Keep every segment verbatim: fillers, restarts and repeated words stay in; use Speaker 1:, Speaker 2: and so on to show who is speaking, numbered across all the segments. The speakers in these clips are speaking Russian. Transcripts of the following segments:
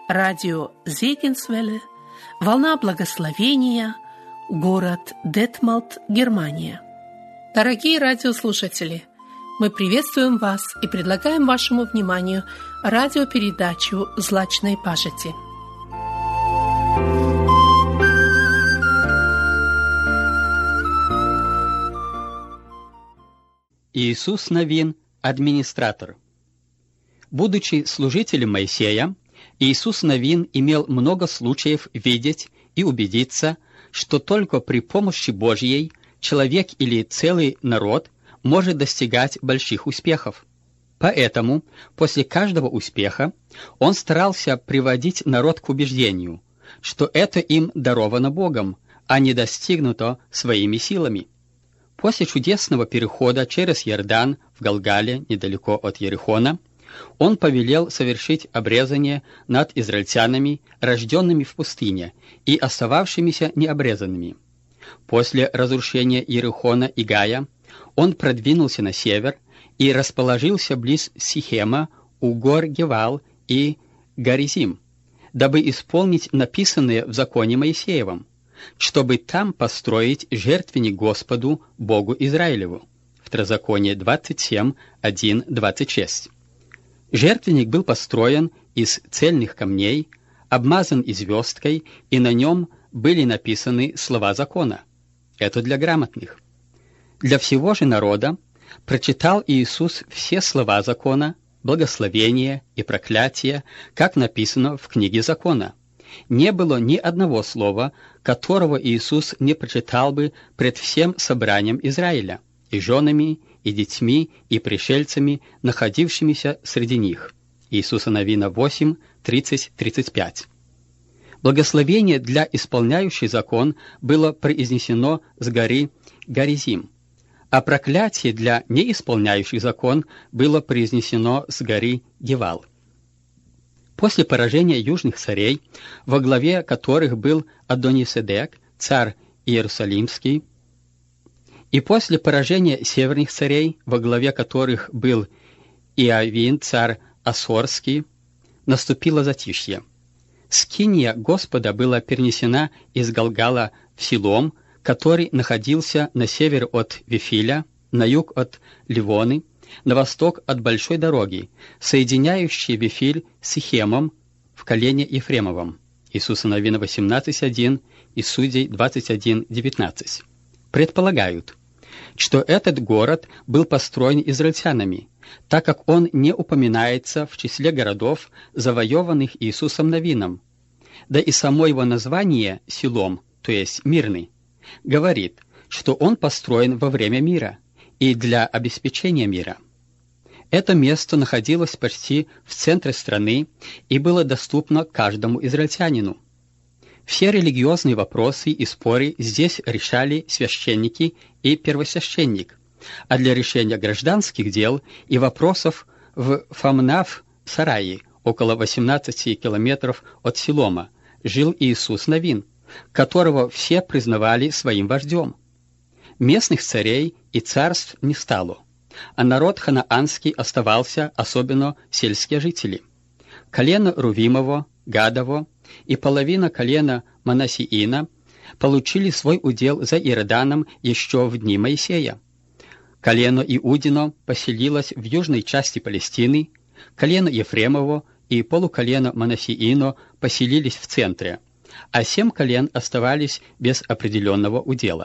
Speaker 1: радио Зегенсвелле, волна благословения, город Детмалт, Германия. Дорогие радиослушатели, мы приветствуем вас и предлагаем вашему вниманию радиопередачу «Злачной пажити».
Speaker 2: Иисус Навин, администратор. Будучи служителем Моисея, Иисус Навин имел много случаев видеть и убедиться, что только при помощи Божьей человек или целый народ может достигать больших успехов. Поэтому после каждого успеха он старался приводить народ к убеждению, что это им даровано Богом, а не достигнуто своими силами. После чудесного перехода через Иордан в Галгале, недалеко от Ерихона, он повелел совершить обрезание над израильтянами, рожденными в пустыне, и остававшимися необрезанными. После разрушения Иерихона и Гая он продвинулся на север и расположился близ Сихема у гор Гевал и Гаризим, дабы исполнить написанное в законе Моисеевом, чтобы там построить жертвенник Господу, Богу Израилеву. Второзаконие двадцать семь, один, двадцать шесть. Жертвенник был построен из цельных камней, обмазан звездкой, и на нем были написаны слова закона. Это для грамотных. Для всего же народа прочитал Иисус все слова закона, благословения и проклятия, как написано в книге закона. Не было ни одного слова, которого Иисус не прочитал бы пред всем собранием Израиля, и женами, и детьми, и пришельцами, находившимися среди них. Иисуса Навина восемь, тридцать, тридцать пять. Благословение для исполняющей закон было произнесено с горы Гаризим, а проклятие для неисполняющих закон было произнесено с горы Гевал. После поражения южных царей, во главе которых был Адониседек, царь Иерусалимский, и после поражения северных царей, во главе которых был Иовин, царь Ассорский, наступило затишье. Скиния Господа была перенесена из Галгала в Силом, который находился на север от Вифиля, на юг от Ливоны, на восток от большой дороги, соединяющей Вифиль с Сихемом в колене Ефремовом. Иисуса Навина восемнадцать, один и Судей двадцать один, девятнадцать. Предполагают, что этот город был построен израильтянами, так как он не упоминается в числе городов, завоеванных Иисусом Навином. Да и само его название «Силом», то есть «мирный», говорит, что он построен во время мира и для обеспечения мира. Это место находилось почти в центре страны и было доступно каждому израильтянину. Все религиозные вопросы и споры здесь решали священники и первосвященник, а для решения гражданских дел и вопросов в Фамнав-Сарае, около восемнадцати километров от Силома, жил Иисус Навин, которого все признавали своим вождем. Местных царей и царств не стало, а народ ханаанский оставался, особенно сельские жители. Колено Рувимово, Гадово и половина колена Манассиина получили свой удел за Иорданом еще в дни Моисея. Колено Иудино поселилось в южной части Палестины, колено Ефремово и полуколено Манассиино поселились в центре, а семь колен оставались без определенного удела.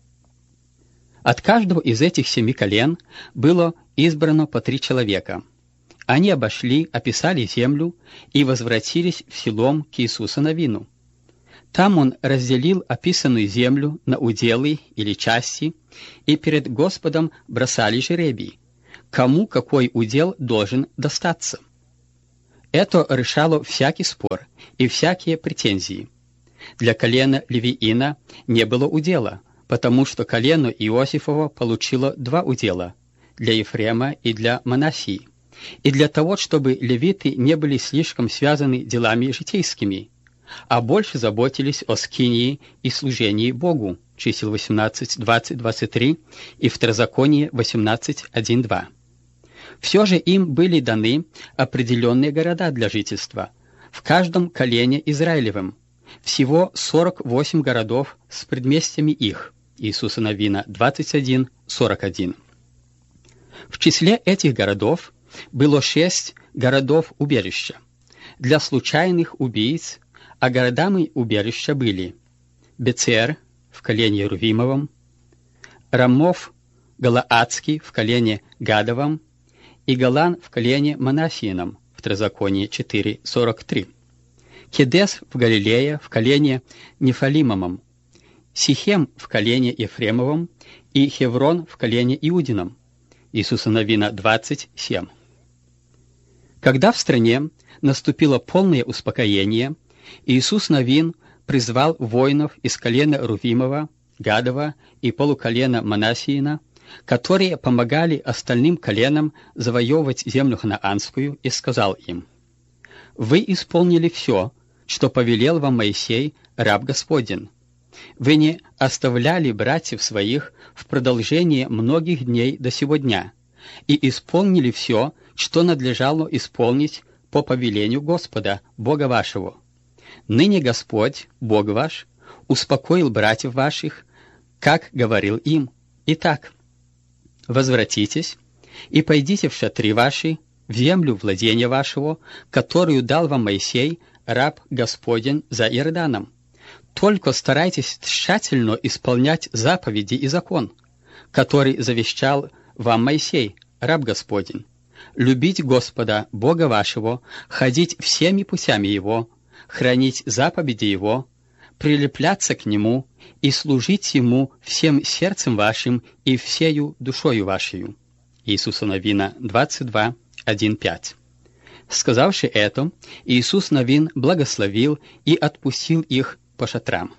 Speaker 2: От каждого из этих семи колен было избрано по три человека. Они обошли, описали землю и возвратились в Силом к Иисусу Навину. Там он разделил описанную землю на уделы или части, и перед Господом бросали жребий, кому какой удел должен достаться. Это решало всякий спор и всякие претензии. Для колена Левиина не было удела, потому что колено Иосифово получило два удела – для Ефрема и для Манассии, и для того, чтобы левиты не были слишком связаны делами житейскими, а больше заботились о скинии и служении Богу. Чисел восемнадцать, двадцать, двадцать три и Второзаконие восемнадцать, один, два. Все же им были даны определенные города для жительства, в каждом колене Израилевом, всего сорок восемь городов с предместьями их. Иисуса Навина двадцать один сорок один. В числе этих городов было шесть городов-убежища для случайных убийц, а городами убежища были Бецер в колене Рувимовом, Рамов Галаадский в колене Гадовом и Голан в колене Манасиином, Второзаконие четыре сорок три. Кедес в Галилее в колене Нефалимовом, Сихем в колене Ефремовом и Хеврон в колене Иудином. Иисуса Навина двадцать семь. Когда в стране наступило полное успокоение, Иисус Навин призвал воинов из колена Рувимова, Гадова и полуколена Манасиина, которые помогали остальным коленам завоевывать землю ханаанскую, и сказал им: «Вы исполнили все, что повелел вам Моисей, раб Господень. Вы не оставляли братьев своих в продолжение многих дней до сего дня, и исполнили все, что надлежало исполнить по повелению Господа, Бога вашего. Ныне Господь, Бог ваш, успокоил братьев ваших, как говорил им. Итак, возвратитесь и пойдите в шатры ваши, в землю владения вашего, которую дал вам Моисей, раб Господень, за Иорданом. Только старайтесь тщательно исполнять заповеди и закон, который завещал вам Моисей, раб Господень, любить Господа, Бога вашего, ходить всеми путями Его, хранить заповеди Его, прилепляться к Нему и служить Ему всем сердцем вашим и всею душою вашей». Иисуса Навина двадцать два один пять. Сказавши это, Иисус Навин благословил и отпустил их по шатрам.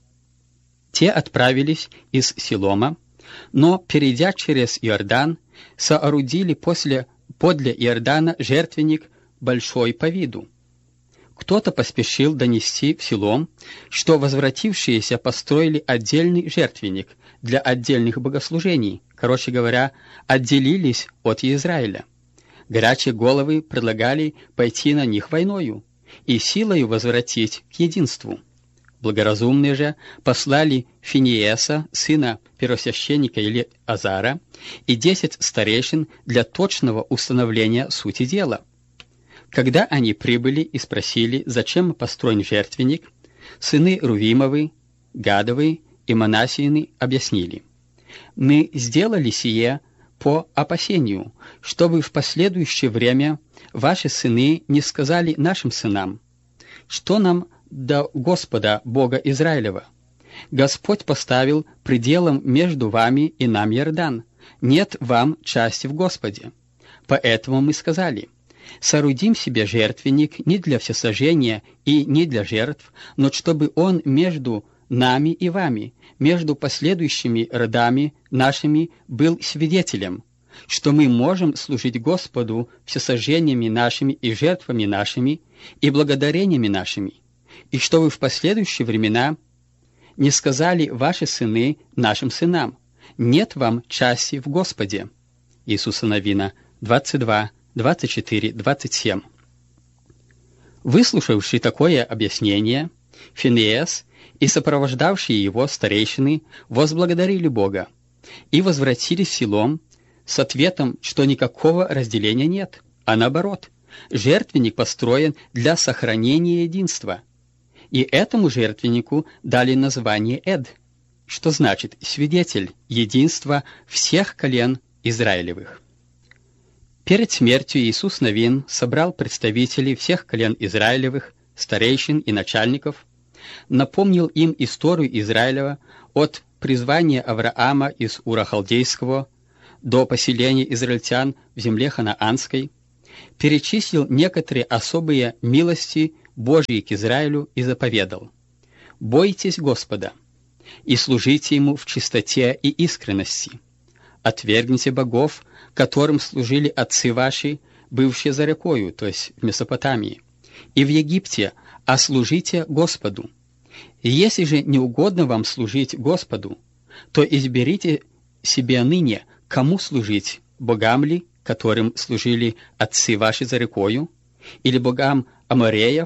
Speaker 2: Те отправились из Силома, но, перейдя через Иордан, соорудили после, подле Иордана жертвенник большой по виду. Кто-то поспешил донести в Силом, что возвратившиеся построили отдельный жертвенник для отдельных богослужений, короче говоря, отделились от Израиля. Горячие головы предлагали пойти на них войною и силою возвратить к единству. Благоразумные же послали Финиеса, сына первосвященника Елеазара, и десять старейшин для точного установления сути дела. Когда они прибыли и спросили, зачем построен жертвенник, сыны Рувимовы, Гадовы и Манасиины объяснили: «Мы сделали сие по опасению, чтобы в последующее время ваши сыны не сказали нашим сынам: что нам до Господа, Бога Израилева? Господь поставил пределом между вами и нам Иордан. Нет вам части в Господе. Поэтому мы сказали: соорудим себе жертвенник не для всесожжения и не для жертв, но чтобы он между нами и вами, между последующими родами нашими, был свидетелем, что мы можем служить Господу всесожжениями нашими и жертвами нашими и благодарениями нашими, и чтобы в последующие времена не сказали ваши сыны нашим сынам: нет вам части в Господе». Иисуса Навина двадцать два двадцать четыре двадцать семь. Выслушавший такое объяснение, Финиес и сопровождавшие его старейшины возблагодарили Бога и возвратились в Силом с ответом, что никакого разделения нет, а наоборот, жертвенник построен для сохранения единства. И этому жертвеннику дали название Эд, что значит «свидетель единства всех колен Израилевых». Перед смертью Иисус Навин собрал представителей всех колен Израилевых, старейшин и начальников, напомнил им историю Израилева от призвания Авраама из Ура Халдейского до поселения израильтян в земле ханаанской, перечислил некоторые особые милости Божьи к Израилю и заповедал: «Бойтесь Господа и служите Ему в чистоте и искренности. Отвергните богов, которым служили отцы ваши, бывшие за рекою, то есть в Месопотамии, и в Египте, а служите Господу. И если же не угодно вам служить Господу, то изберите себе ныне, кому служить: богам ли, которым служили отцы ваши за рекою, или богам Амореев,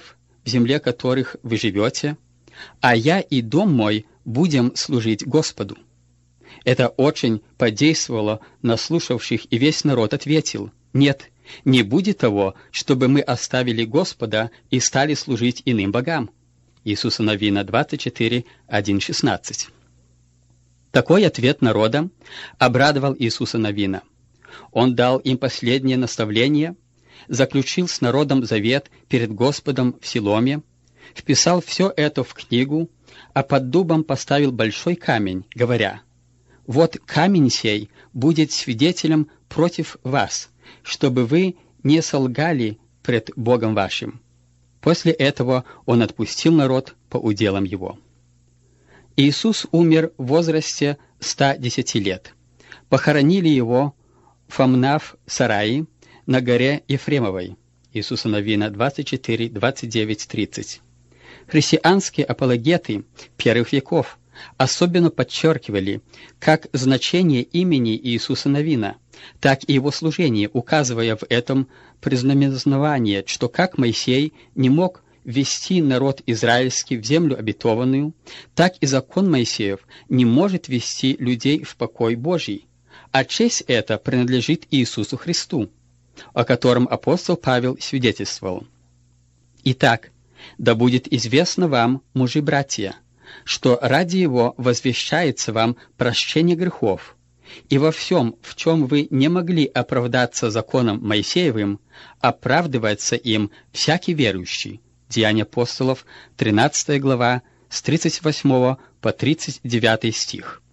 Speaker 2: в земле которых вы живете, а я и дом мой будем служить Господу». Это очень подействовало на слушавших, и весь народ ответил: «Нет, не будет того, чтобы мы оставили Господа и стали служить иным богам». Иисуса Навина двадцать четыре, один шестнадцать. Такой ответ народа обрадовал Иисуса Навина. Он дал им последнее наставление, заключил с народом завет перед Господом в Силоме, вписал все это в книгу, а под дубом поставил большой камень, говоря: «Вот камень сей будет свидетелем против вас, чтобы вы не солгали пред Богом вашим». После этого он отпустил народ по уделам его. Иисус умер в возрасте ста десяти лет. Похоронили его в Амнав-Сарае на горе Ефремовой. Иисуса Навина двадцать четыре, двадцать девять, тридцать. Христианские апологеты первых веков особенно подчеркивали как значение имени Иисуса Навина, так и его служение, указывая в этом признаменование, что как Моисей не мог ввести народ израильский в землю обетованную, так и закон Моисеев не может ввести людей в покой Божий, а честь эта принадлежит Иисусу Христу, о котором апостол Павел свидетельствовал. «Итак, да будет известно вам, мужи-братья, что ради его возвещается вам прощение грехов, и во всем, в чем вы не могли оправдаться законом Моисеевым, оправдывается им всякий верующий». Деяния апостолов, тринадцатая глава, с тридцать восьмого по тридцать девятый стих.